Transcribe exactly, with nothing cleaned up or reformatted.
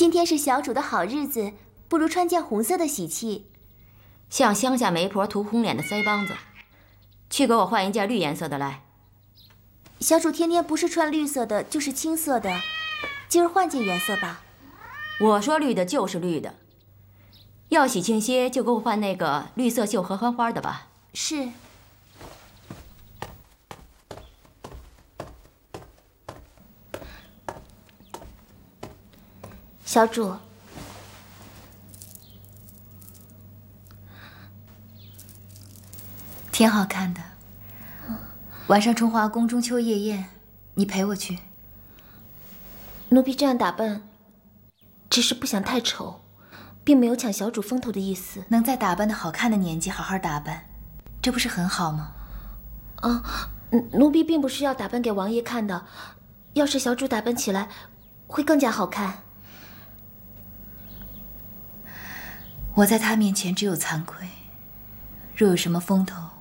今天是小主的好日子，不如穿件红色的喜气， 像乡下媒婆涂红脸的腮帮子。去给我换一件绿颜色的来。 小主天天不是穿绿色的，就是青色的，今儿换件颜色吧。 我说绿的就是绿的，要喜庆些就给我换那个绿色绣合欢花的吧。 是。小主， 挺好看的。晚上崇华宫中秋夜宴，你陪我去。 奴婢这样打扮，只是不想太丑，并没有抢小主风头的意思。 能在打扮的好看的年纪好好打扮，这不是很好吗？ 啊，奴婢并不是要打扮给王爷看的，要是小主打扮起来，会更加好看。 我在他面前只有惭愧，若有什么风头，